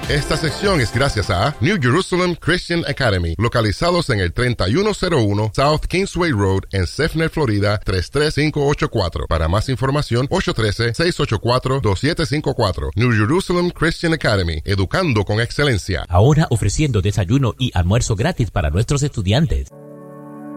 Esta sección es gracias a New Jerusalem Christian Academy, localizados en el 3101 South Kingsway Road en Sefner, Florida 33584. Para más información, 813-684-2754. New Jerusalem Christian Academy, educando con excelencia. Ahora ofreciendo desayuno y almuerzo gratis para nuestros estudiantes.